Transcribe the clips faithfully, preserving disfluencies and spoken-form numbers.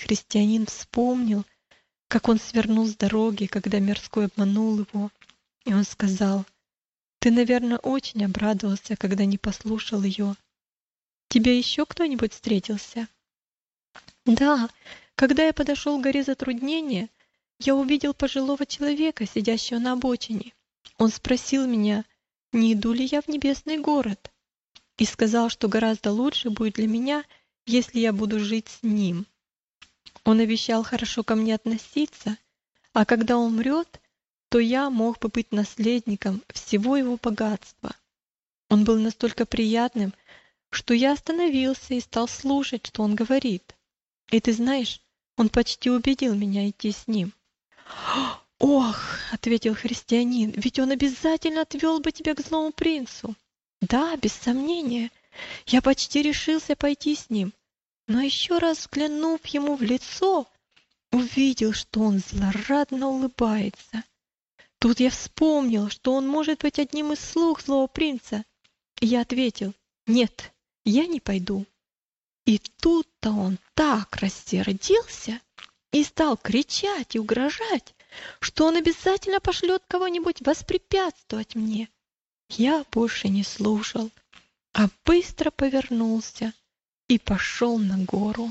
христианин вспомнил, как он свернул с дороги, когда мирской обманул его, и он сказал: «Ты, наверное, очень обрадовался, когда не послушал ее. Тебе еще кто-нибудь встретился?» «Да, когда я подошел к горе Затруднения, я увидел пожилого человека, сидящего на обочине. Он спросил меня, не иду ли я в небесный город, и сказал, что гораздо лучше будет для меня, если я буду жить с ним. Он обещал хорошо ко мне относиться, а когда умрет, то я мог бы быть наследником всего его богатства. Он был настолько приятным, что я остановился и стал слушать, что он говорит. И ты знаешь, он почти убедил меня идти с ним». «Ох!» — ответил христианин, «ведь он обязательно отвел бы тебя к злому принцу». «Да, без сомнения, я почти решился пойти с ним, но еще раз взглянув ему в лицо, увидел, что он злорадно улыбается. Тут я вспомнил, что он может быть одним из слуг злого принца, и я ответил: «Нет, я не пойду». И тут-то он так рассердился и стал кричать и угрожать, что он обязательно пошлет кого-нибудь воспрепятствовать мне. Я больше не слушал, а быстро повернулся и пошел на гору.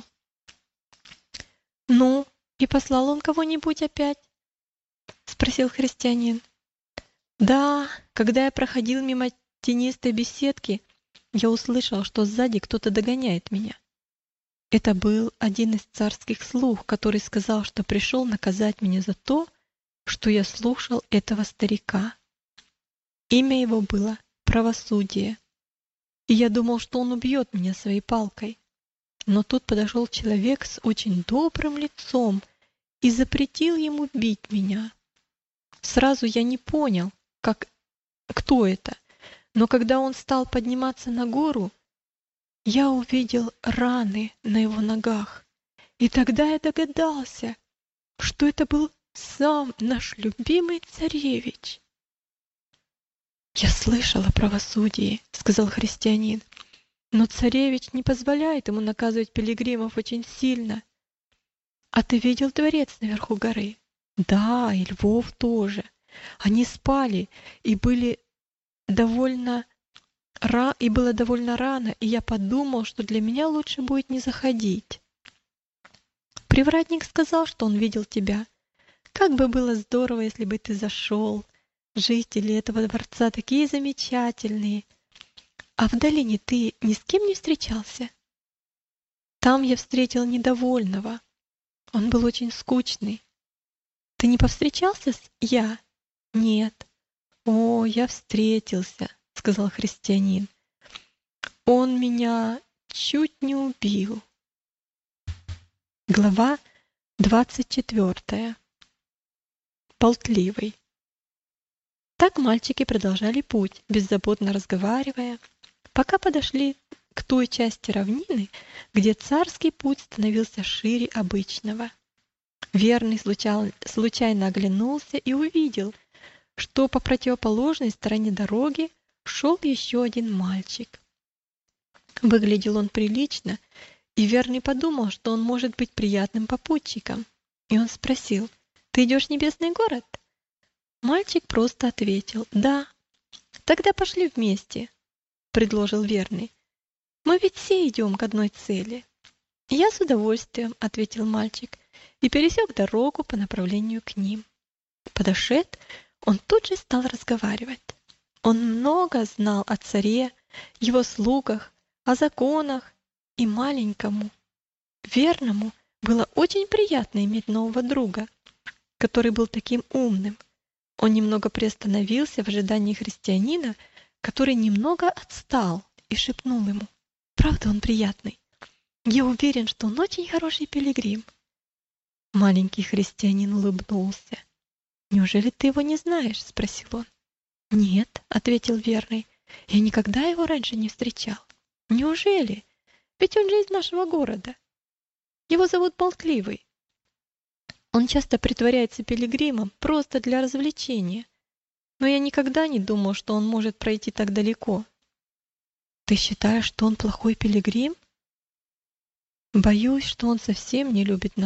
«Ну, и послал он кого-нибудь опять?» — спросил христианин. «Да, когда я проходил мимо тенистой беседки, я услышал, что сзади кто-то догоняет меня. Это был один из царских слуг, который сказал, что пришел наказать меня за то, что я слушал этого старика. Имя его было Правосудие, и я думал, что он убьет меня своей палкой. Но тут подошел человек с очень добрым лицом и запретил ему бить меня. Сразу я не понял, как, кто это, но когда он стал подниматься на гору, я увидел раны на его ногах, и тогда я догадался, что это был сам наш любимый царевич». «Я слышал о правосудии», — сказал христианин, «но царевич не позволяет ему наказывать пилигримов очень сильно. А ты видел дворец наверху горы?» «Да, и львов тоже. Они спали, и были довольно ра... и было довольно рано, и я подумал, что для меня лучше будет не заходить. Привратник сказал, что он видел тебя. Как бы было здорово, если бы ты зашел. Жители этого дворца такие замечательные. А в долине ты ни с кем не встречался?» «Там я встретил недовольного. Он был очень скучный». «Ты не повстречался с я?» «Нет». «О, я встретился», — сказал христианин. «Он меня чуть не убил». Глава двадцать четвёртая. Болтливый. Так мальчики продолжали путь, беззаботно разговаривая, пока подошли к той части равнины, где царский путь становился шире обычного. Верный случайно оглянулся и увидел, что по противоположной стороне дороги шел еще один мальчик. Выглядел он прилично, и Верный подумал, что он может быть приятным попутчиком. И он спросил: «Ты идешь в небесный город?» Мальчик просто ответил: «Да». «Тогда пошли вместе», — предложил Верный. «Мы ведь все идем к одной цели». «Я с удовольствием», — ответил мальчик, и пересек дорогу по направлению к ним. Подошед, он тут же стал разговаривать. Он много знал о царе, его слугах, о законах, и маленькому Верному было очень приятно иметь нового друга, который был таким умным. Он немного приостановился в ожидании христианина, который немного отстал, и шепнул ему: «Правда, он приятный. Я уверен, что он очень хороший пилигрим». Маленький христианин улыбнулся. «Неужели ты его не знаешь?» — спросил он. «Нет», — ответил Верный, — «я никогда его раньше не встречал». «Неужели? Ведь он же из нашего города. Его зовут Болтливый. Он часто притворяется пилигримом просто для развлечения, но я никогда не думал, что он может пройти так далеко». «Ты считаешь, что он плохой пилигрим?» «Боюсь, что он совсем не любит